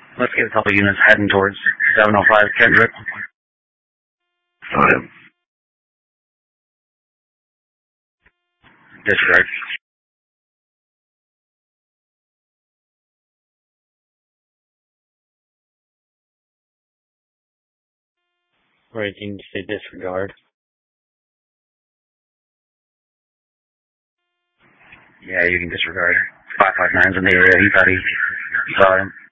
Let's get a couple units heading towards 705 Kendrick. Got him. Disregard. Right, you can say disregard. Yeah, you can disregard. 559's in the area. He thought he saw him.